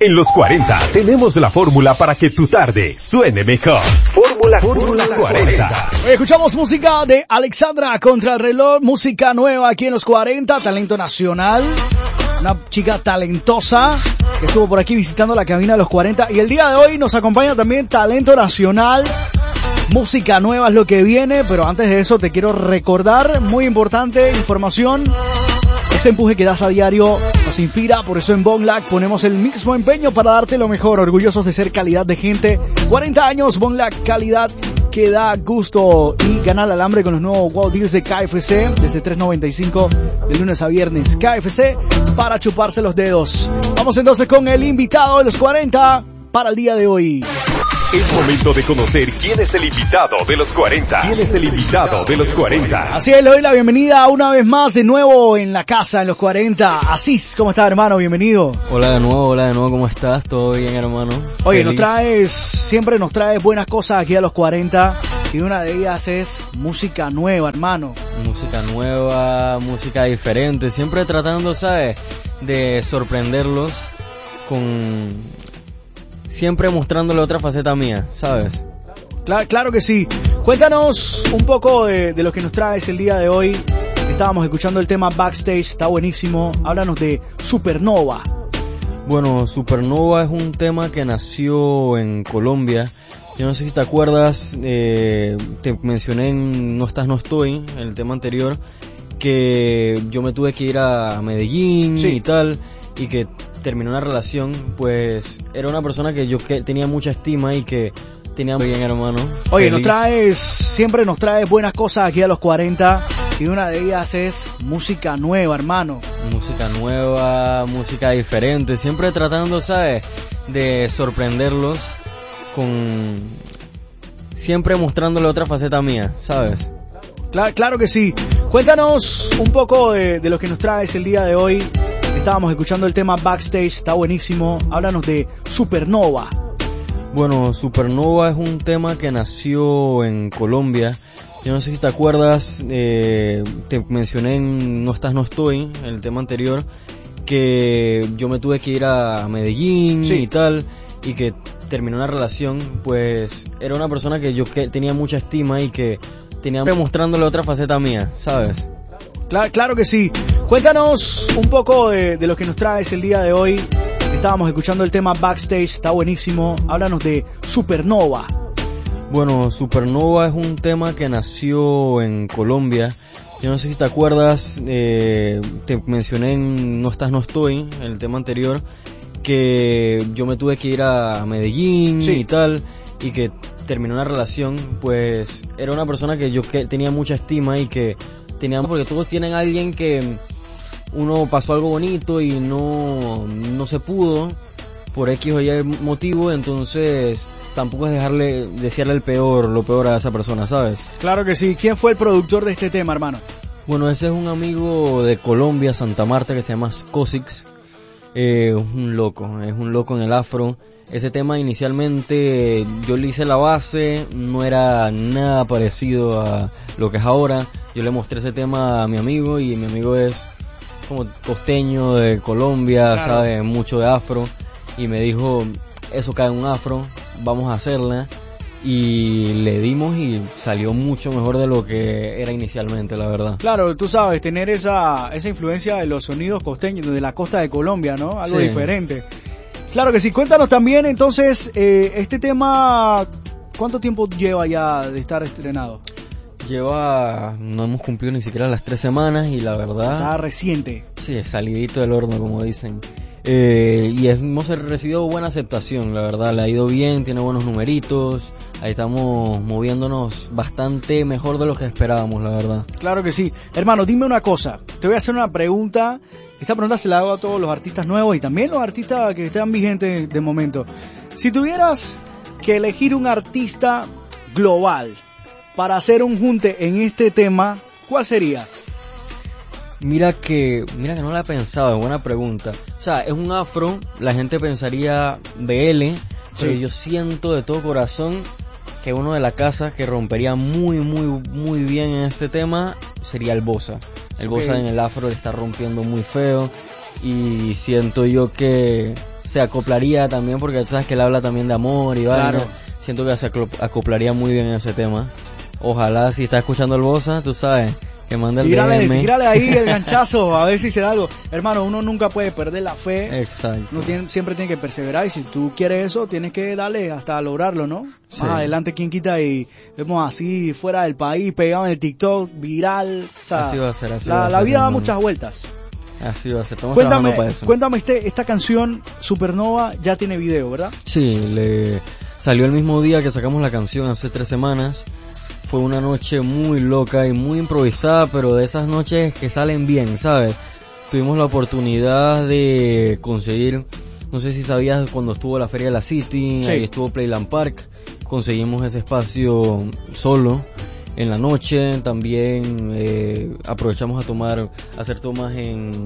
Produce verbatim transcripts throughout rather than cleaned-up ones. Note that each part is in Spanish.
En los cuarenta tenemos la fórmula para que tu tarde suene mejor. Fórmula, fórmula cuarenta. Escuchamos música de Alexandra contra el reloj, música nueva aquí en los cuarenta, talento nacional. Una chica talentosa que estuvo por aquí visitando la cabina de los cuarenta. Y el día de hoy nos acompaña también talento nacional. Música nueva es lo que viene, pero antes de eso te quiero recordar, muy importante, información. Ese empuje que das a diario nos inspira, por eso en Bonlac ponemos el mismo empeño para darte lo mejor, orgullosos de ser calidad de gente. cuarenta años, Bonlac, calidad que da gusto. Y gana el alambre con los nuevos Wow Deals de K F C desde tres noventa y cinco de lunes a viernes. K F C para chuparse los dedos. Vamos entonces con el invitado de los cuarenta para el día de hoy. Es momento de conocer quién es el invitado de los cuarenta. ¿Quién es el invitado de los cuarenta? Así es, le doy la bienvenida una vez más de nuevo en la casa, en los cuarenta. Asís, ¿cómo estás, hermano? Bienvenido. Hola de nuevo, hola de nuevo, ¿cómo estás? ¿Todo bien, hermano? Oye, Feliz. nos traes, siempre nos traes buenas cosas aquí a los cuarenta y una de ellas es música nueva, hermano. Música nueva, música diferente, siempre tratando, ¿sabes? De sorprenderlos con... Siempre mostrándole otra faceta mía, ¿sabes? Claro, claro que sí. Cuéntanos un poco de, de lo que nos traes el día de hoy. Estábamos escuchando el tema Backstage, está buenísimo. Háblanos de Supernova. Bueno, Supernova es un tema que nació en Colombia. Yo no sé si te acuerdas, eh, te mencioné en No Estás, No Estoy, en el tema anterior, que yo me tuve que ir a Medellín sí. y tal, y que terminó una relación, pues era una persona que yo que tenía mucha estima y que tenía muy bien, hermano. Oye, Feliz. nos traes, siempre nos traes buenas cosas aquí a los cuarenta y una de ellas es música nueva, hermano. Música nueva, música diferente, siempre tratando, ¿sabes? De sorprenderlos con... Siempre mostrándole otra faceta mía, ¿sabes? Claro, claro que sí. Cuéntanos un poco de, de lo que nos traes el día de hoy. Estábamos escuchando el tema Backstage, está buenísimo. Háblanos de Supernova. Bueno, Supernova es un tema que nació en Colombia. Yo no sé si te acuerdas, eh, te mencioné en No Estás, No Estoy, en el tema anterior, que yo me tuve que ir a Medellín sí. y tal, y que terminó una relación, pues era una persona que yo que tenía mucha estima y que tenía mostrándole otra faceta mía, ¿sabes? Claro, claro que sí. Cuéntanos un poco de, de lo que nos traes el día de hoy. Estábamos escuchando el tema Backstage, está buenísimo. Háblanos de Supernova. Bueno, Supernova es un tema que nació en Colombia. Yo no sé si te acuerdas, eh, te mencioné en No Estás, No Estoy, en el tema anterior, que yo me tuve que ir a Medellín sí. y tal, y que terminó una relación, pues era una persona que yo que tenía mucha estima y que teníamos, porque todos tienen a alguien que uno pasó algo bonito y no, no se pudo por X o Y motivo, entonces tampoco es dejarle, desearle el peor, lo peor a esa persona, ¿sabes? Claro que sí. ¿Quién fue el productor de este tema, hermano? Bueno, ese es un amigo de Colombia, Santa Marta, que se llama Cosix. Eh, un loco, es un loco en el afro. Ese tema inicialmente yo le hice la base, no era nada parecido a lo que es ahora. Yo le mostré ese tema a mi amigo y mi amigo es como costeño de Colombia, claro. sabe mucho de afro, y me dijo, eso cae en un afro, vamos a hacerla, y le dimos y salió mucho mejor de lo que era inicialmente, la verdad. Claro, tú sabes, tener esa esa influencia de los sonidos costeños de la costa de Colombia, ¿no? Algo sí. diferente. Claro que sí. Cuéntanos también, entonces, eh, este tema, ¿cuánto tiempo lleva ya de estar estrenado? Lleva, no hemos cumplido ni siquiera las tres semanas y la verdad... Está reciente. Sí, salidito del horno, como dicen. Eh, y hemos recibido buena aceptación, la verdad, le ha ido bien, tiene buenos numeritos, ahí estamos moviéndonos bastante mejor de lo que esperábamos, la verdad. Claro que sí. Hermano, dime una cosa, te voy a hacer una pregunta, esta pregunta se la hago a todos los artistas nuevos y también los artistas que están vigentes de momento. Si tuvieras que elegir un artista global para hacer un junte en este tema, ¿cuál sería? Mira que, mira que no la he pensado, es buena pregunta. O sea, es un afro, la gente pensaría B L, pero sí. yo siento de todo corazón que uno de la casa que rompería muy, muy, muy bien en este tema sería el Bosa. El Bosa okay. en el afro le está rompiendo muy feo y siento yo que se acoplaría también, porque tú sabes que él habla también de amor y Claro. vaina. Siento que se acoplaría muy bien en ese tema. Ojalá, si está escuchando el Bosa, tú sabes, que manda el Tírale, D M. tírale ahí el ganchazo, a ver si se da algo. Hermano, uno nunca puede perder la fe. Exacto. Uno tiene, siempre tiene que perseverar, y si tú quieres eso, tienes que darle hasta lograrlo, ¿no? Sí. Más adelante, quien quita y vemos así fuera del país, pegado en el TikTok, viral. O sea, Así va a ser, así la, va a la ser, vida da hermano. muchas vueltas. Así va a ser, estamos Cuéntame, trabajando para eso. cuéntame este, esta canción Supernova ya tiene video, ¿verdad? Sí, le salió el mismo día que sacamos la canción, hace tres semanas. Fue una noche muy loca y muy improvisada, pero de esas noches que salen bien, ¿sabes? Tuvimos la oportunidad de conseguir, no sé si sabías, cuando estuvo la Feria de la City, Sí. ahí estuvo Playland Park, conseguimos ese espacio solo en la noche. También eh, aprovechamos a tomar, a hacer tomas en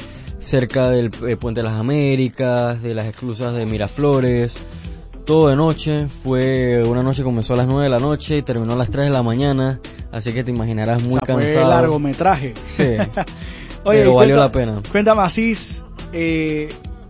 cerca del eh, Puente de las Américas, de las esclusas de Miraflores. Todo de noche, fue una noche, comenzó a las nueve de la noche y terminó a las tres de la mañana, así que te imaginarás muy O sea, fue cansado. largometraje. Sí. Oye, Pero y valió cuenta- la pena. Cuéntame, Asís, eh,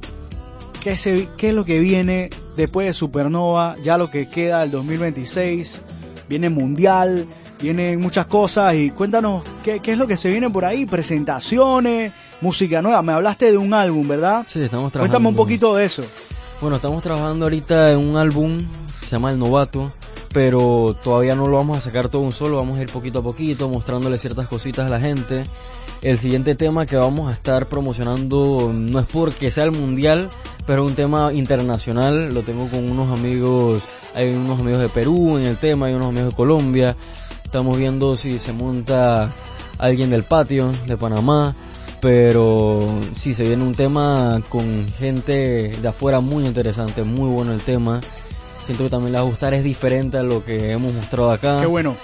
¿qué, se, ¿qué es lo que viene después de Supernova? Ya lo que queda del dos mil veintiséis, viene Mundial, vienen muchas cosas, y cuéntanos qué, qué es lo que se viene por ahí, presentaciones, música nueva. Me hablaste de un álbum, ¿verdad? Sí, estamos trabajando. Cuéntame un poquito de eso. Bueno, estamos trabajando ahorita en un álbum que se llama El Novato, pero todavía no lo vamos a sacar todo un solo, vamos a ir poquito a poquito, mostrándole ciertas cositas a la gente. El siguiente tema que vamos a estar promocionando no es porque sea el mundial, pero es un tema internacional. Lo tengo con unos amigos, hay unos amigos de Perú en el tema, hay unos amigos de Colombia. Estamos viendo si se monta alguien del patio de Panamá, pero sí, se viene un tema con gente de afuera muy interesante, muy bueno el tema. Siento que también les va a gustar, es diferente a lo que hemos mostrado acá. Qué bueno.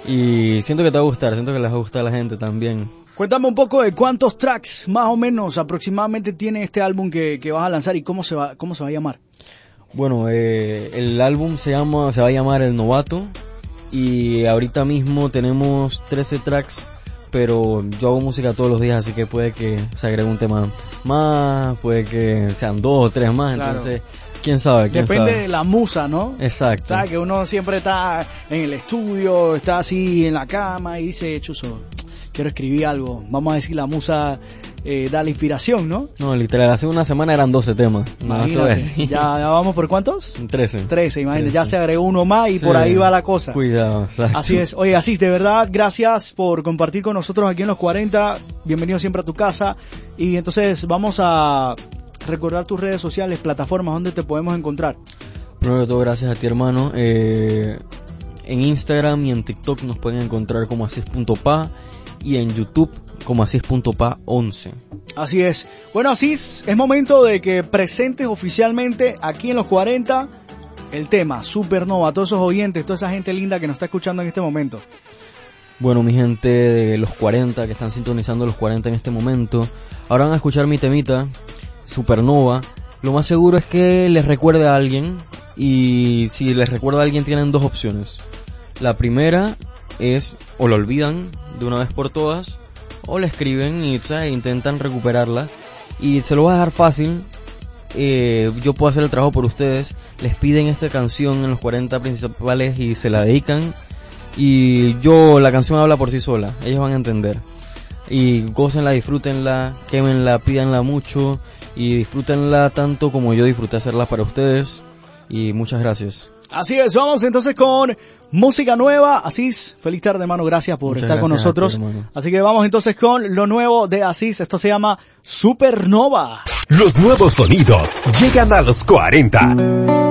Y siento que te va a gustar, siento que les va a gustar a la gente también. Cuéntame un poco de cuántos tracks más o menos aproximadamente tiene este álbum que, que vas a lanzar, y cómo se va, cómo se va a llamar. Bueno, eh, el álbum se llama, se va a llamar El Novato, y ahorita mismo tenemos trece tracks, pero yo hago música todos los días, así que puede que se agregue un tema más, puede que sean dos o tres más, Claro. entonces, quién sabe, quién Depende sabe. de la musa, ¿no? Exacto. O sea, que uno siempre está en el estudio, está así en la cama y dice, chuzo, quiero escribir algo. Vamos a decir, la musa eh, da la inspiración, ¿no? No, literal, hace una semana eran doce temas. No, te voy a Imagínate, decir. ya, ya vamos por ¿cuántos? trece. Trece, imagínate, Trece. ya se agregó uno más y Sí. por ahí va la cosa. Cuidado, exacto. Así es. Oye, Asís, de verdad, gracias por compartir con nosotros aquí en Los cuarenta. Bienvenido siempre a tu casa. Y entonces vamos a recordar tus redes sociales, plataformas donde te podemos encontrar. Primero de todo, gracias a ti, hermano. Eh, en Instagram y en TikTok nos pueden encontrar como asis punto pa, y en YouTube como asis punto pa once. Así es. Bueno, Asís, es momento de que presentes oficialmente aquí en Los cuarenta el tema Supernova, a todos esos oyentes, toda esa gente linda que nos está escuchando en este momento. Bueno, mi gente de Los cuarenta que están sintonizando Los cuarenta en este momento, ahora van a escuchar mi temita, Supernova. Lo más seguro es que les recuerde a alguien, y si les recuerda a alguien tienen dos opciones. La primera es, o lo olvidan de una vez por todas, o le escriben y, ¿sabes?, intentan recuperarla. Y se lo voy a dejar fácil. Eh, yo puedo hacer el trabajo por ustedes. Les piden esta canción en los cuarenta principales y se la dedican, y yo, la canción habla por sí sola, ellos van a entender. Y gócenla, disfrútenla, quémenla, pídanla mucho, y disfrútenla tanto como yo disfruté hacerla para ustedes. Y muchas gracias. Así es, vamos entonces con música nueva. Asís, feliz tarde, hermano, gracias por Muchas estar con gracias a ti, nosotros. hermano. Así que vamos entonces con lo nuevo de Asís. Esto se llama Supernova. Los nuevos sonidos llegan a los cuarenta.